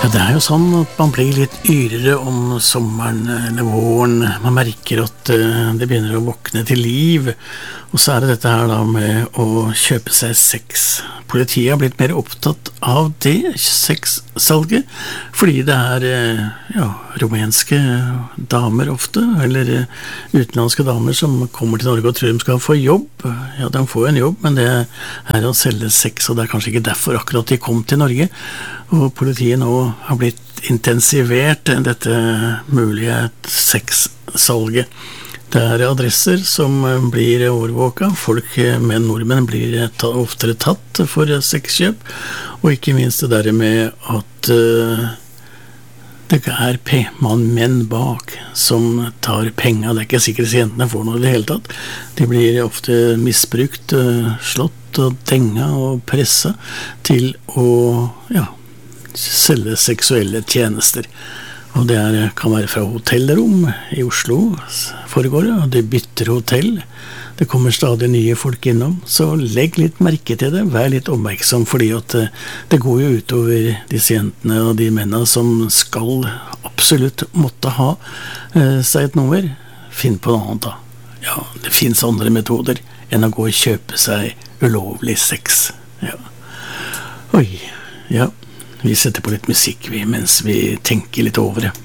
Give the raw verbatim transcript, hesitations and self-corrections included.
Ja, det er jo sånn at man blir litt yrere om sommeren eller våren. Man merker at uh, det begynner å våkne til liv. Og så er det dette her da med å kjøpe seg sex. Politiet har blitt mer opptatt av det, sexsalget, fordi det er uh, ja, rumenske damer ofte, eller uh, utenlandske damer som kommer til Norge og tror de skal få jobb. Ja, de får en jobb, men det er å selge sex, og det er kanskje ikke derfor akkurat de kom til Norge. Og politiet nå har blitt intensivert dette mulige sexsalget. Det er adresser som blir overvåket. Folk med nordmenn blir oftere tatt for sexkjøp. Og ikke minst det der med at uh, det er P-mann-menn bak som tar penger. Det er ikke sikkert at jentene får noe i det hele tatt. De blir ofte misbrukt, uh, slått og denga og pressa til å ja, selge seksuelle tjenester. Og det er, kan være fra hotellrom i Oslo foregår det, og de bytter hotell. Det kommer stadig nye folk innom, så legg litt merke til det. Vær litt oppmerksom, fordi at det går jo utover disse jentene og de mennene som skal absolutt måtte ha eh, seg et nummer. Finn på noe annet da. Ja, det finnes andre metoder enn å gå og kjøpe seg ulovlig sex. Ja. Oi, ja. Vi setter på litt musikk vi, mens vi tenker litt over det.